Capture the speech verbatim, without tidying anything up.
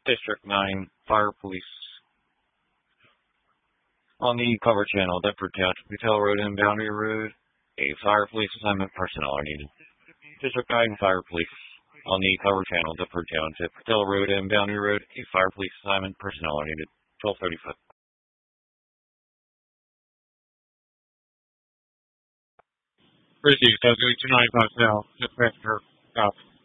District nine, Fire Police. On the cover channel, Deptford Township, Patel Road and Boundary Road, a Fire Police assignment personnel are needed. District nine, Fire Police. On the cover channel, Deptford Township, Patel Road and Boundary Road, a Fire Police assignment personnel are needed. twelve thirty-five. Received, two nine five South, Dispatcher, copy.